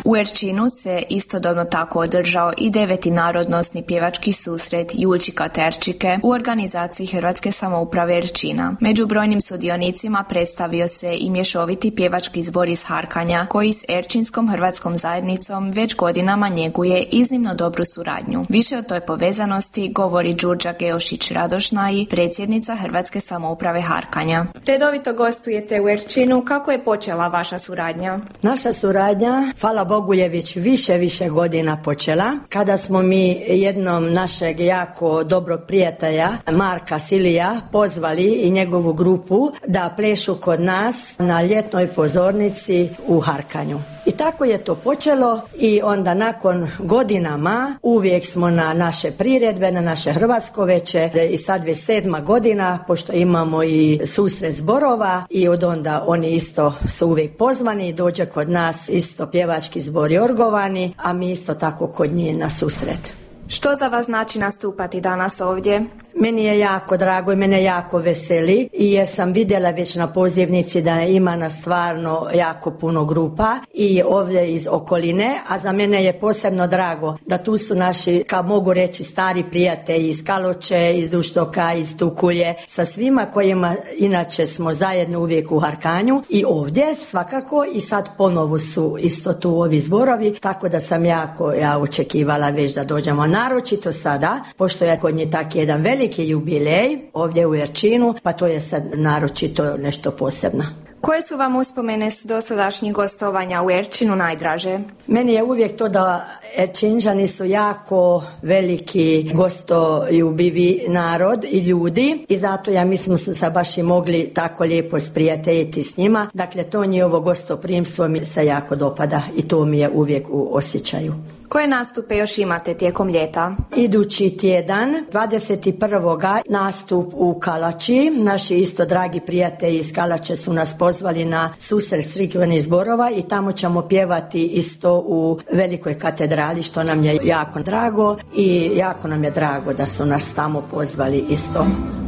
U Erčinu se istodobno tako održao i 9. narodnosni pjevački susret Julčika Terčike u organizaciji Hrvatske samouprave Erčina. Među brojnim sudionicima predstavio se i mješoviti pjevački zbor iz Harkanja, koji s Erčinskom hrvatskom zajednicom već godinama njeguje iznimno dobru suradnju. Više o toj povezanosti govori Đurđa Geošić-Radošnaji, predsjednica Hrvatske samouprave Harkanja. Redovito gostujete u Erčinu. Kako je počela vaša suradnja? Naša suradnja, hvala Bogu, je već više godina počela. Kada smo mi jednom našeg jako dobrog prijatelja, Marka Silija, pozvali i njegovu grupu da plešu kod nas na ljetnoj pozornici u Harkanju. I tako je to počelo i onda nakon godinama uvijek smo na naše priredbe, na naše hrvatsko veće i sad već 7. godina, pošto imamo i susret zborova i od onda oni isto su uvijek pozvani, dođe kod nas isto pjevački zbor i orgovani, a mi isto tako kod njih na susret. Što za vas znači nastupati danas ovdje? Meni je jako drago i mene jako veseli, jer sam vidjela već na pozivnici da ima nas stvarno jako puno grupa i ovdje iz okoline, a za mene je posebno drago da tu su naši, kao mogu reći, stari prijatelji iz Kaloče, iz Duštoka, iz Tukulje, sa svima kojima inače smo zajedno uvijek u Harkanju i ovdje svakako, i sad ponovo su isto tu ovi zborovi, tako da sam jako očekivala već da dođemo, naročito sada, pošto je kod nje tak jedan veliki jubilej ovdje u Erčinu, pa to je sad naročito nešto posebno. Koje su vam uspomene s dosadašnjih gostovanja u Erčinu najdraže? Meni je uvijek to da Erčinčani su jako veliki gostoljubivi narod i ljudi i zato ja mislim smo se baš i mogli tako lijepo sprijateljiti s njima. Dakle, to njihovo gostoprimstvo mi se jako dopada i to mi je uvijek u osjećaju. Koje nastupe još imate tijekom ljeta? Idući tjedan, 21. nastup u Kalači. Naši isto dragi prijatelji iz Kalače su nas pozvali na susret crkvenih zborova i tamo ćemo pjevati isto u velikoj katedrali, što nam je jako drago i jako nam je drago da su nas tamo pozvali isto.